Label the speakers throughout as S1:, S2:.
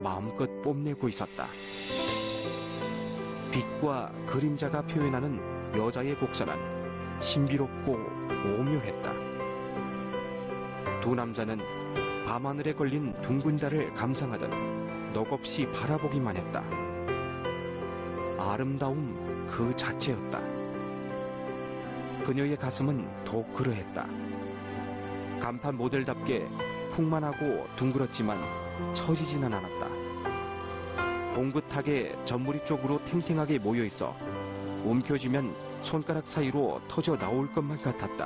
S1: 마음껏 뽐내고 있었다. 빛과 그림자가 표현하는 여자의 곡선은 신비롭고 오묘했다. 두 남자는 밤하늘에 걸린 둥근 달을 감상하듯 넋없이 바라보기만 했다. 아름다움 그 자체였다. 그녀의 가슴은 더 그러했다. 간판 모델답게 풍만하고 둥그렇지만 처지지는 않았다. 봉긋하게 전무리 쪽으로 탱탱하게 모여있어 움켜쥐면 손가락 사이로 터져 나올 것만 같았다.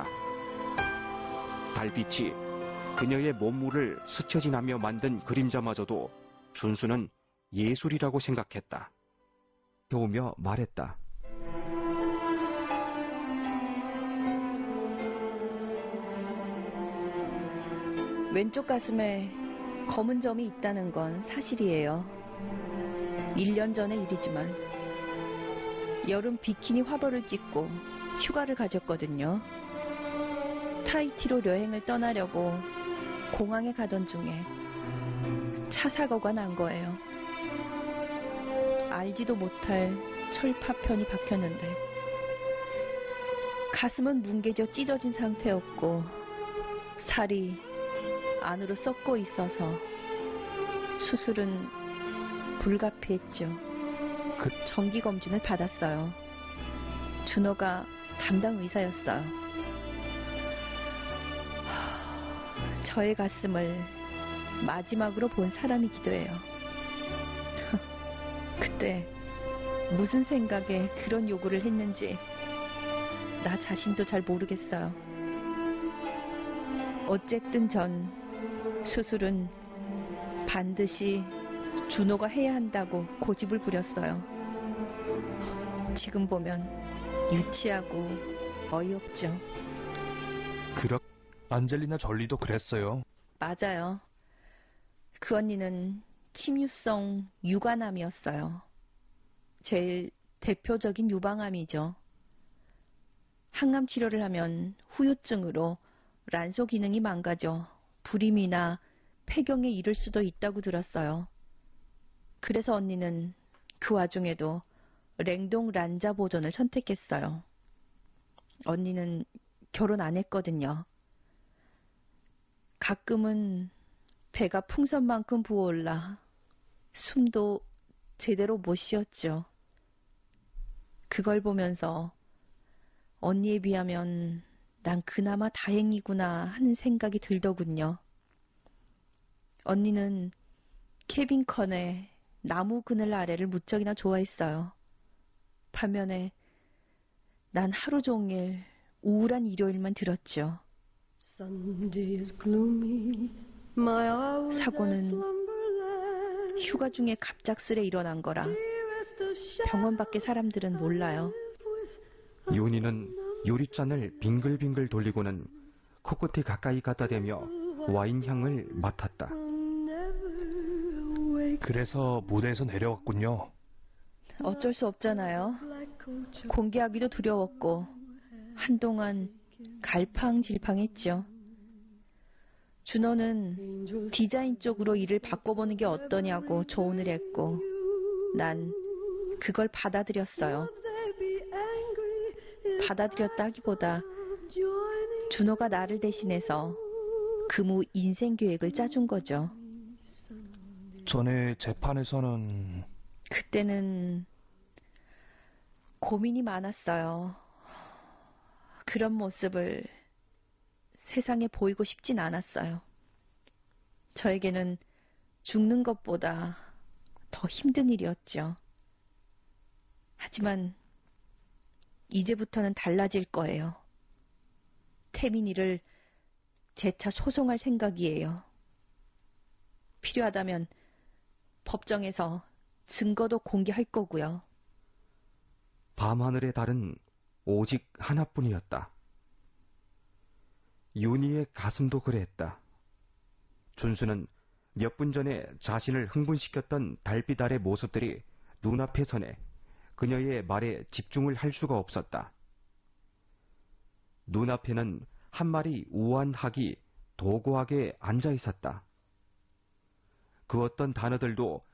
S1: 달빛이 그녀의 몸무를 스쳐지나며 만든 그림자마저도 준수는 예술이라고 생각했다. 배우며 말했다.
S2: 왼쪽 가슴에 검은 점이 있다는 건 사실이에요. 1년 전의 일이지만 여름 비키니 화보를 찍고 휴가를 가졌거든요. 타히티로 여행을 떠나려고 공항에 가던 중에 차 사고가 난 거예요. 알지도 못할 철파편이 박혔는데 가슴은 뭉개져 찢어진 상태였고 살이 안으로 썩고 있어서 수술은 불가피했죠. 정기검진을 받았어요. 준호가 담당 의사였어요. 저의 가슴을 마지막으로 본 사람이기도 해요. 그때 무슨 생각에 그런 요구를 했는지 나 자신도 잘 모르겠어요. 어쨌든 전 수술은 반드시 준호가 해야 한다고 고집을 부렸어요. 지금 보면 유치하고 어이없죠.
S3: 안젤리나 졸리도 그랬어요.
S2: 맞아요. 그 언니는 침유성 유관암이었어요. 제일 대표적인 유방암이죠. 항암 치료를 하면 후유증으로 란소 기능이 망가져 불임이나 폐경에 이를 수도 있다고 들었어요. 그래서 언니는 그 와중에도 냉동 란자 보존을 선택했어요. 언니는 결혼 안 했거든요. 가끔은 배가 풍선만큼 부어올라 숨도 제대로 못 쉬었죠. 그걸 보면서 언니에 비하면 난 그나마 다행이구나 하는 생각이 들더군요. 언니는 케빈컨의 나무 그늘 아래를 무척이나 좋아했어요. 반면에 난 하루 종일 우울한 일요일만 들었죠. 사고는 휴가 중에 갑작스레 일어난 거라 병원 밖의 사람들은 몰라요.
S1: 윤희는 유리잔을 빙글빙글 돌리고는 코끝에 가까이 갖다 대며 와인 향을 맡았다.
S3: 그래서 무대에서 내려왔군요.
S2: 어쩔 수 없잖아요. 공개하기도 두려웠고 한동안 갈팡질팡했죠. 준호는 디자인 쪽으로 일을 바꿔보는 게 어떠냐고 조언을 했고 난 그걸 받아들였어요. 받아들였다기보다 준호가 나를 대신해서 금우 인생 계획을 짜준 거죠.
S3: 전에 재판에서는...
S2: 그때는 고민이 많았어요. 그런 모습을 세상에 보이고 싶진 않았어요. 저에게는 죽는 것보다 더 힘든 일이었죠. 하지만 이제부터는 달라질 거예요. 태민이를 재차 소송할 생각이에요. 필요하다면 법정에서 증거도 공개할 거고요.
S1: 밤하늘의 달은 오직 하나뿐이었다. 윤희의 가슴도 그랬다. 준수는 몇 분 전에 자신을 흥분시켰던 달빛 아래 모습들이 눈앞에 서네 그녀의 말에 집중을 할 수가 없었다. 눈앞에는 한 마리 우아한 학이 도고하게 앉아 있었다. 그 어떤 단어들도